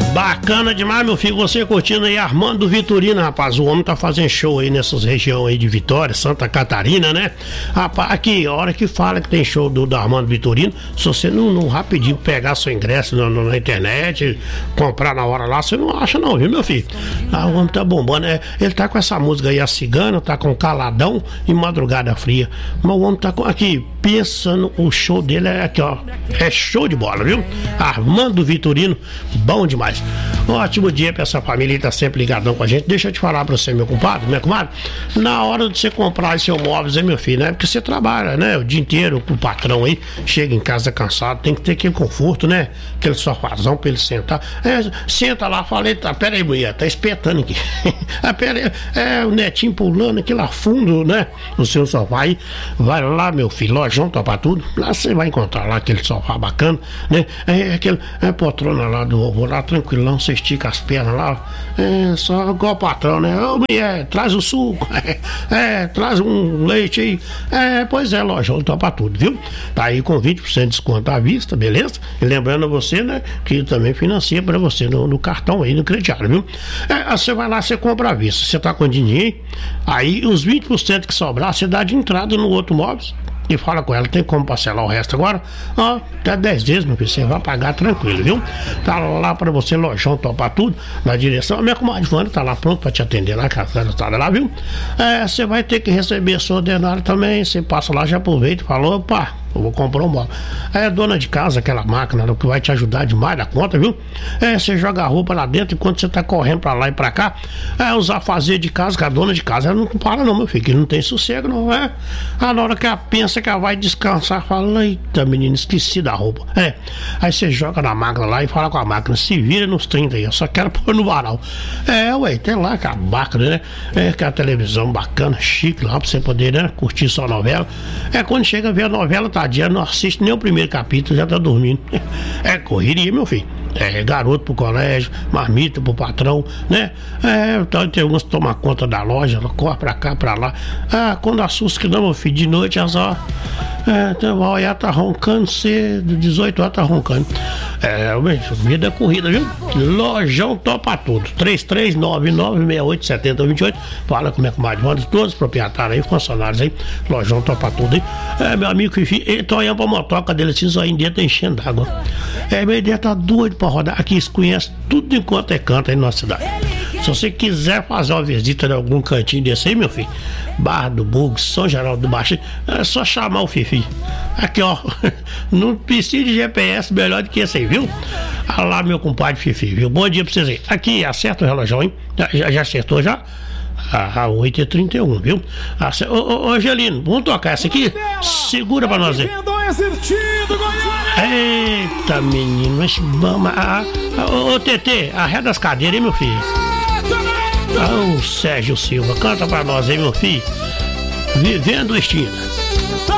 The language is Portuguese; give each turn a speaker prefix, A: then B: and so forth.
A: Bacana demais, meu filho, você curtindo aí Armando Vitorino, rapaz, o homem tá fazendo show aí nessas regiões aí de Vitória, Santa Catarina, né? Rapaz, aqui, a hora que fala que tem show do Armando Vitorino, se você não rapidinho pegar seu ingresso na internet, comprar na hora lá, você não acha não, viu, meu filho? Ah, o homem tá bombando, ele tá com essa música aí, A Cigana, tá com Caladão e Madrugada Fria, mas o homem tá com, aqui, pensando, o show dele é aqui, ó, é show de bola, viu? Armando Vitorino, bom demais. Ótimo dia pra essa família que tá sempre ligadão com a gente. Deixa eu te falar pra você, meu compadre, minha comadre, na hora de você comprar seu móveis, meu filho, né? Porque você trabalha, né? O dia inteiro com o patrão aí, chega em casa cansado, tem que ter aquele conforto, né? Aquele sofazão pra ele sentar. Senta lá, falei, tá, pera aí, mulher, tá espetando aqui. Pera aí, o netinho pulando aqui lá fundo, né? No seu sofá aí. Vai lá, meu filho, lojão, topa tudo. Lá você vai encontrar lá aquele sofá bacana, né? Poltrona lá do ovo, lá tranquilão, você estica as pernas lá, só igual o patrão, né? Ô mulher, traz o suco, traz um leite aí. Pois é, lojão, topa tudo, viu? Tá aí com 20% de desconto à vista, beleza? E lembrando a você, né, que também financia pra você no cartão aí, no crediário, viu? Você vai lá, você compra à vista, você tá com dinheiro, aí os 20% que sobrar, você dá de entrada no outro móveis. E fala com ela, tem como parcelar o resto agora? Até 10 vezes, meu filho, você vai pagar tranquilo, viu? Tá lá pra você, lojão, topar tudo, na direção. A minha comadre Vânia tá lá pronto pra te atender lá, casada lá, viu? Você vai ter que receber seu ordenado também, você passa lá, já aproveita e fala, opa, eu vou comprar um móvel. Dona de casa, aquela máquina que vai te ajudar demais da conta, viu? Você joga a roupa lá dentro enquanto você tá correndo pra lá e pra cá. Usar fazer de casa, que a dona de casa ela não para não, meu filho, que não tem sossego não, na hora que ela pensa que ela vai descansar, fala, eita menino, esqueci da roupa. Aí você joga na máquina lá e fala com a máquina, se vira nos 30 aí, eu só quero pôr no varal. Tem lá aquela máquina, né? Aquela televisão bacana, chique lá pra você poder, né, curtir sua novela. Quando chega a ver a novela, tadinha, não assiste nem o primeiro capítulo, já tá dormindo. Correria, meu filho. Garoto pro colégio, marmita pro patrão, né? Então tem alguns que tomam conta da loja, ela corre pra cá, pra lá. Quando assusta que não, meu filho, de noite elas ela tá roncando cedo, 18 horas tá roncando. Vida é corrida, viu? Lojão topa tudo. 3399687028. Fala com minha comadre Wanda, todos os proprietários aí, funcionários aí. Lojão topa tudo aí. Meu amigo Fifi, ele tá olhando pra motoca dele assim, só em dia tá enchendo d'água. Meu ideia tá doido pra rodar. Aqui eles conhecem tudo enquanto canto aí na nossa cidade. Se você quiser fazer uma visita em algum cantinho desse aí, meu filho, Barra do Bugre, São Geraldo do Baixo, é só chamar o Fifi. Aqui, ó, não precisa de GPS melhor do que esse aí, viu? Olha lá, meu compadre Fifi, viu? Bom dia pra vocês aí. Aqui, acerta o relógio, hein? Já acertou já? 8h31, viu? Ô, Angelino, vamos tocar essa aqui? Segura pra nós aí. Eita, menino, mas vamos. Ô, TT, arreda as cadeiras, hein, meu filho? Sérgio Silva, canta pra nós aí, meu filho. Vivendo Extinta.